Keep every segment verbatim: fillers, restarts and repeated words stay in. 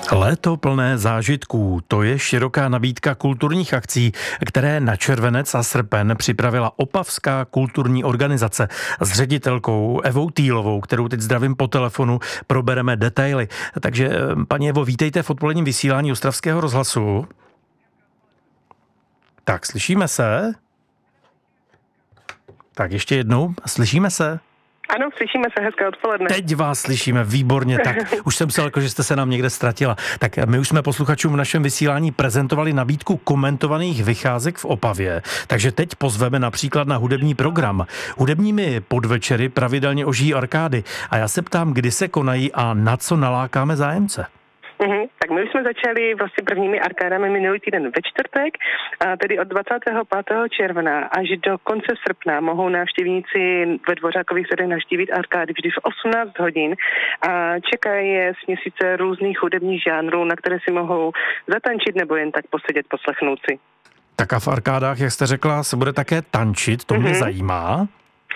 Léto plné zážitků, to je široká nabídka kulturních akcí, které na červenec a srpen připravila Opavská kulturní organizace. S ředitelkou Evou Týlovou, kterou teď zdravím po telefonu, probereme detaily. Takže, paní Evo, vítejte v odpoledním vysílání Ostravského rozhlasu. Tak, slyšíme se? Tak ještě jednou, slyšíme se? Ano, slyšíme se, hezké odpoledne. Teď vás slyšíme, výborně, tak už jsem myslel, že jste se nám někde ztratila. Tak my už jsme posluchačům v našem vysílání prezentovali nabídku komentovaných vycházek v Opavě, takže teď pozveme například na hudební program. Hudebními podvečery pravidelně ožijí arkády a já se ptám, kdy se konají a na co nalákáme zájemce. Uhum, tak my už jsme začali vlastně prvními arkádami minulý týden ve čtvrtek, a tedy od dvacátého pátého června až do konce srpna mohou návštěvníci ve Dvořákových sadech navštívit arkády vždy v osmnáct hodin a čekají je směsice různých hudebních žánrů, na které si mohou zatančit nebo jen tak posedět, poslechnout si. Tak a v arkádách, jak jste řekla, se bude také tančit, to mě uhum. zajímá.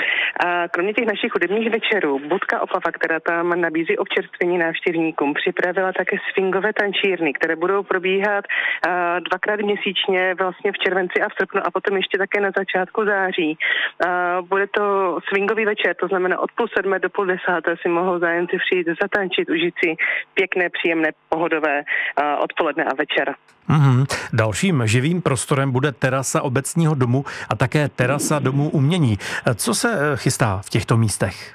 A kromě těch našich hudebních večerů, Budka Opava, která tam nabízí občerstvení návštěvníkům, připravila také swingové tančírny, které budou probíhat a, dvakrát měsíčně vlastně v červenci a v srpnu a potom ještě také na začátku září. A, bude to swingový večer, to znamená od půl sedmé do půl desáté si mohou zájemci přijít zatančit, užít si pěkné, příjemné, pohodové a, odpoledne a večera. Mm-hmm. Dalším živým prostorem bude terasa obecního domu a také terasa domu umění. Co se chystá v těchto místech?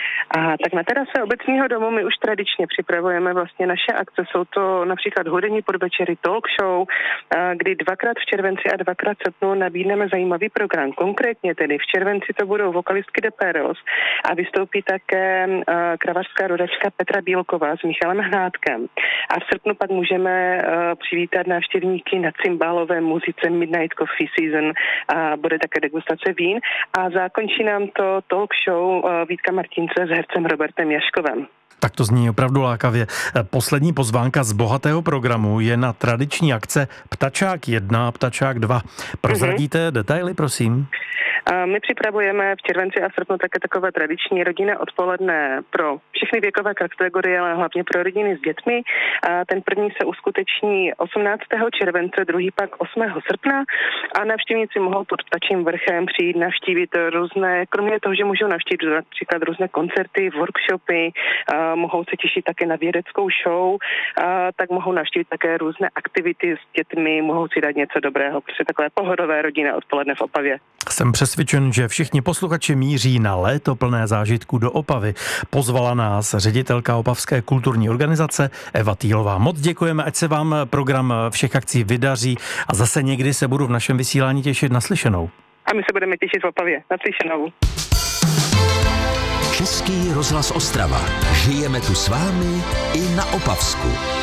A tak na terase obecního domu my už tradičně připravujeme vlastně naše akce. Jsou to například hudební podvečery, talk show, kdy dvakrát v červenci a dvakrát v srpnu nabídneme zajímavý program. Konkrétně tedy v červenci to budou vokalistky The Perils a vystoupí také kravařská rodačka Petra Bílková s Michalem Hnátkem. A v srpnu pak můžeme přivítat návštěvníky na cymbálové muzice Midnight Coffee Season a bude také degustace vín. A zakončí nám to talk show Vítka Martince s hercem Robertem Jaškovem. Tak to zní opravdu lákavě. Poslední pozvánka z bohatého programu je na tradiční akce Ptačák jedna a Ptačák dva. Prozradíte mm-hmm. detaily, prosím? A my připravujeme v červenci a srpnu také takové tradiční rodinné odpoledne pro všechny věkové kategorie, ale hlavně pro rodiny s dětmi. A ten první se uskuteční osmnáctého července, druhý pak osmého srpna a návštěvníci mohou pod Ptačím vrchem přijít navštívit různé, kromě toho, že můžou navštívit například různé koncerty, workshopy, a mohou se těšit také na vědeckou show, a tak mohou navštívit také různé aktivity s dětmi, mohou si dát něco dobrého, protože takové pohodové rodinné odpoledne v Opavě. Jsem přesvědčen, že všichni posluchači míří na léto plné zážitku do Opavy. Pozvala nás ředitelka Opavské kulturní organizace Eva Týlová. Moc děkujeme, ať se vám program všech akcí vydaří a zase někdy se budu v našem vysílání těšit naslyšenou. A my se budeme těšit v Opavě. Naslyšenou. Český rozhlas Ostrava. Žijeme tu s vámi i na Opavsku.